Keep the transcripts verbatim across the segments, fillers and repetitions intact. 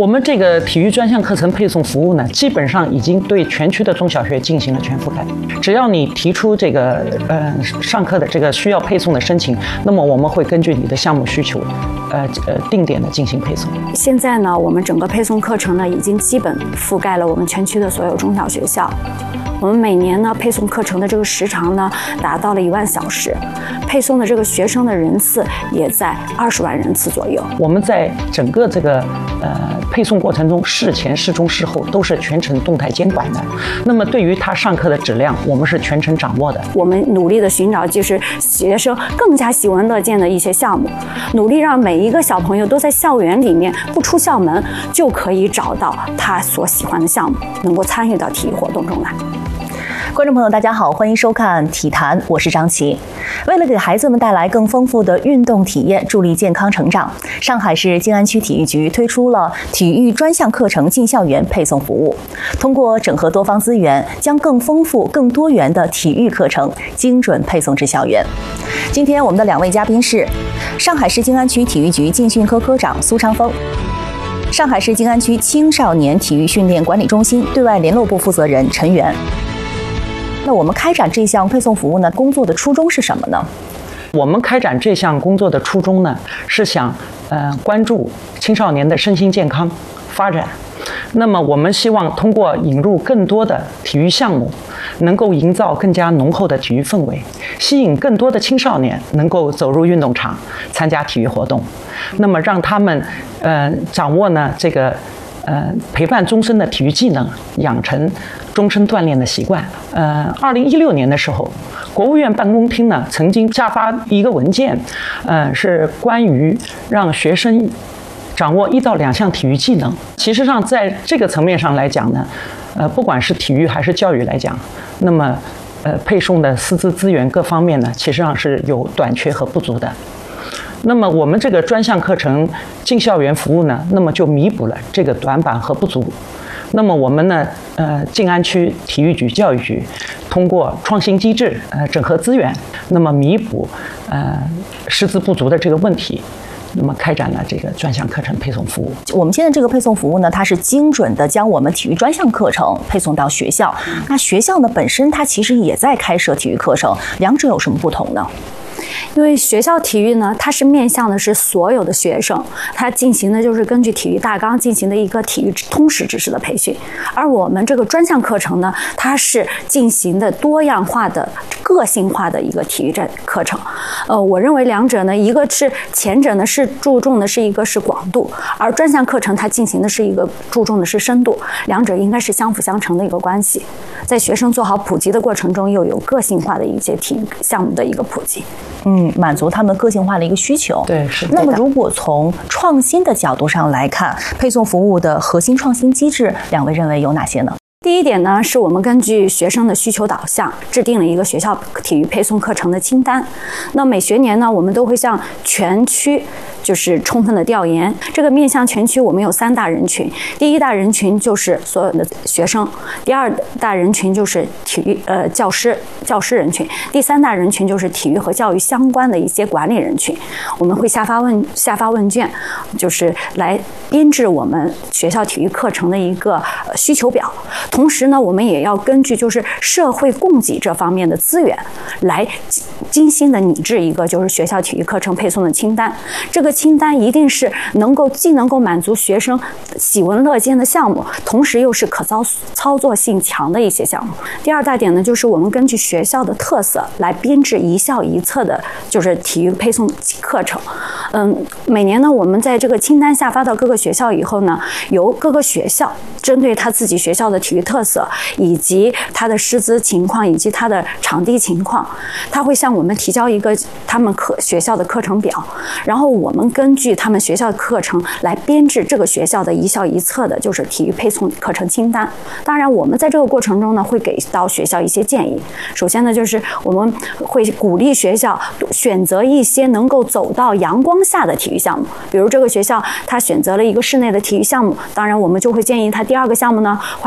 我们这个体育专项课程配送服务呢，基本上已经对全区的中小学进行了全覆盖。只要你提出这个呃上课的这个需要配送的申请，那么我们会根据你的项目需求，呃呃定点的进行配送。 现在呢，我们整个配送课程呢，已经基本覆盖了我们全区的所有中小学校。我们每年呢配送课程的这个时长呢达到了一万小时，配送的这个学生的人次也在二十万人次左右。 我们在整个这个呃配送过程中，事前、事中、事后都是全程动态监管的。那么对于他上课的质量，我们是全程掌握的。 我们努力的寻找就是学生更加喜闻乐见的一些项目，努力让每一个小朋友都在校园里面不出校门就可以找到他所喜欢的项目，能够参与到体育活动中来。 观众朋友，大家好，欢迎收看《体坛》，我是张琪。为了给孩子们带来更丰富的运动体验，助力健康成长，上海市静安区体育局推出了体育专项课程进校园配送服务。通过整合多方资源，将更丰富、更多元的体育课程精准配送至校园。今天我们的两位嘉宾是上海市静安区体育局竞训科科长苏昌峰，上海市静安区青少年体育训练管理中心对外联络部负责人陈源。那我们开展这项配送服务呢，工作的初衷是什么呢？ 我们开展这项工作的初衷呢，是想呃关注青少年的身心健康发展。那么我们希望通过引入更多的体育项目，能够营造更加浓厚的体育氛围，吸引更多的青少年能够走入运动场参加体育活动。那么让他们呃掌握呢这个呃陪伴终身的体育技能，养成终身锻炼的习惯。呃，二零一六年的时候，国务院办公厅呢曾经下发一个文件，呃，是关于让学生掌握一到两项体育技能。其实上，在这个层面上来讲呢，呃，不管是体育还是教育来讲，那么呃配送的师资资源各方面呢，其实上是有短缺和不足的。那么我们这个专项课程进校园服务呢，那么就弥补了这个短板和不足。那么我们呢，呃，静安区体育局、教育局通过创新机制，呃，整合资源，那么弥补呃师资不足的这个问题。那么开展了这个专项课程配送服务。 我们现在这个配送服务呢，它是精准的将我们体育专项课程配送到学校。那学校呢本身它其实也在开设体育课程，两者有什么不同呢？ 因为学校体育呢，它是面向的是所有的学生，它进行的就是根据体育大纲进行的一个体育通识知识的培训。而我们这个专项课程呢，它是进行的多样化的、个性化的一个体育课程。呃，我认为两者呢，一个是前者呢是注重的是一个是广度，而专项课程它进行的是一个注重的是深度，两者应该是相辅相成的一个关系。在学生做好普及的过程中，又有个性化的一些体育项目的一个普及。 嗯，满足他们个性化的一个需求。 对，是。 那么，如果从创新的角度上来看，配送服务的核心创新机制，两位认为有哪些呢？ 第一点呢，是我们根据学生的需求导向，制定了一个学校体育配送课程的清单。那每学年呢，我们都会向全区就是充分的调研。这个面向全区，我们有三大人群。第一大人群就是所有的学生，第二大人群就是体育呃教师教师人群，第三大人群就是体育和教育相关的一些管理人群。我们会下发问下发问卷，就是来编制我们学校体育课程的一个需求表。同时呢，我们也要根据就是社会供给这方面的资源，来精心的拟制一个就是学校体育课程配送的清单。这个清单一定是能够既能够满足学生喜闻乐见的项目，同时又是可操操作性强的一些项目。第二大点呢，就是我们根据学校的特色来编制一校一策的，就是体育配送课程。嗯，每年呢，我们在这个清单下发到各个学校以后呢，由各个学校针对他自己学校的体育特色以及他的师资情况以及他的场地情况，他会向我们提交一个他们课学校的课程表，然后我们根据他们学校的课程来编制这个学校的一校一策的就是体育配送课程清单。当然我们在这个过程中呢，会给到学校一些建议。首先呢，就是我们会鼓励学校选择一些能够走到阳光下的体育项目，比如这个学校他选择了一个室内的体育项目，当然我们就会建议他第二个项目呢话要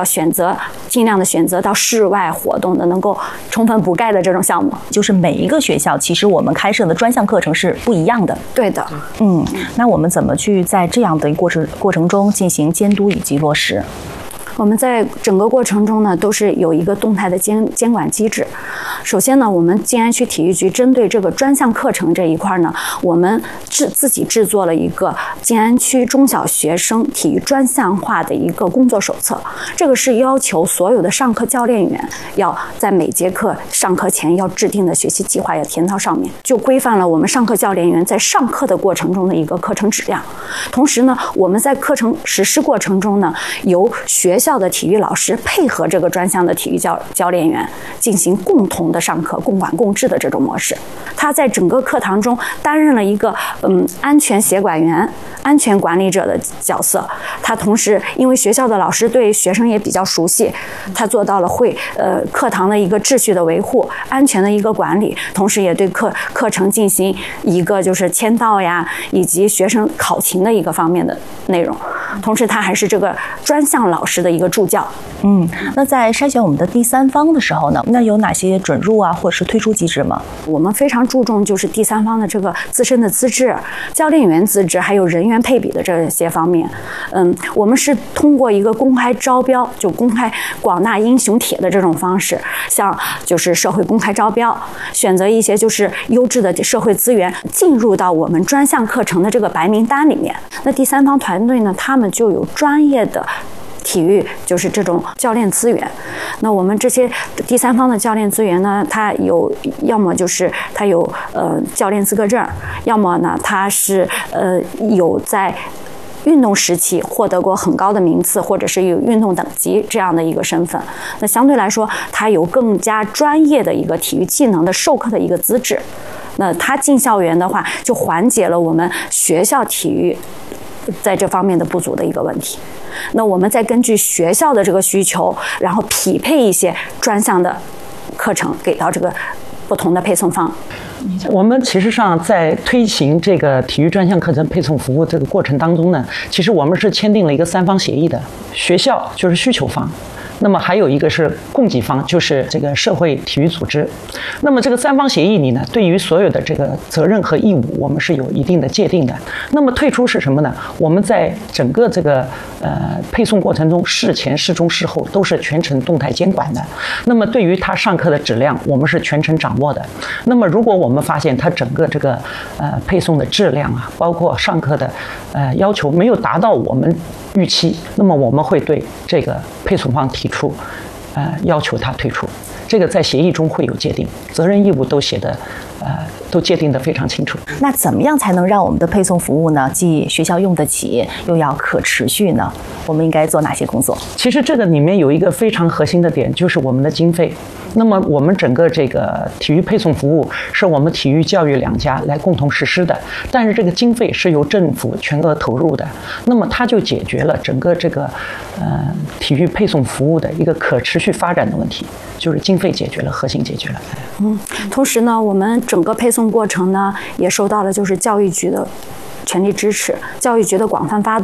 要选择尽量的选择到室外活动的，能够充分补钙的这种项目。 就是每一个学校，其实我们开设的专项课程是不一样的。 对的， 嗯，那我们怎么去在这样的一个过程过程中进行监督以及落实？ 我们在整个过程中呢，都是有一个动态的监监管机制。首先呢，我们静安区体育局针对这个专项课程这一块呢，我们制自己制作了一个静安区中小学生体育专项化的一个工作手册。这个是要求所有的上课教练员要在每节课上课前要制定的学习计划要填到上面，就规范了我们上课教练员在上课的过程中的一个课程质量。同时呢，我们在课程实施过程中呢，由学校的体育老师配合这个专项的体育教教练员进行共同的上课、共管共治的这种模式。他在整个课堂中担任了一个嗯安全协管员、安全管理者的角色。他同时因为学校的老师对学生也比较熟悉，他做到了会呃课堂的一个秩序的维护、安全的一个管理，同时也对课课程进行一个就是签到呀，以及学生考勤的一个方面的内容。同时，他还是这个专项老师的一个助教。 嗯，那在筛选我们的第三方的时候呢，那有哪些准入啊，或者是退出机制吗？ 我们非常注重就是第三方的这个自身的资质、教练员资质，还有人员配比的这些方面。嗯，我们是通过一个公开招标，就公开广纳英雄帖的这种方式，像就是社会公开招标，选择一些就是优质的社会资源进入到我们专项课程的这个白名单里面。那第三方团队呢，他们就有专业的体育就是这种教练资源。那我们这些第三方的教练资源呢，它有要么就是它有呃教练资格证，要么呢它是呃有在运动时期获得过很高的名次，或者是有运动等级这样的一个身份。那相对来说，它有更加专业的一个体育技能的授课的一个资质。那它进校园的话，就缓解了我们学校体育在这方面的不足的一个问题。那我们再根据学校的这个需求，然后匹配一些专项的课程给到这个不同的配送方。 我们其实上在推行这个体育专项课程配送服务这个过程当中呢，其实我们是签订了一个三方协议的。学校就是需求方，那么还有一个是供给方，就是这个社会体育组织。那么这个三方协议里呢，对于所有的这个责任和义务，我们是有一定的界定的。那么退出是什么呢？我们在整个这个呃配送过程中，事前、事中、事后都是全程动态监管的。那么对于他上课的质量，我们是全程掌握的。那么如果我们发现他整个这个呃配送的质量啊，包括上课的呃要求没有达到我们预期，那么我们会对这个配送方提出，呃，要求他退出。这个在协议中会有界定，责任义务都写的，呃，都界定得非常清楚。 那怎么样才能让我们的配送服务呢，既学校用得起，又要可持续呢？我们应该做哪些工作？ 其实这个里面有一个非常核心的点，就是我们的经费。那么我们整个这个体育配送服务是我们体育教育两家来共同实施的，但是这个经费是由政府全额投入的，那么它就解决了整个这个呃体育配送服务的一个可持续发展的问题，就是经费解决了，核心解决了。 嗯，同时呢，我们整个配送过程呢也受到了就是教育局的全力支持，教育局的广泛发动。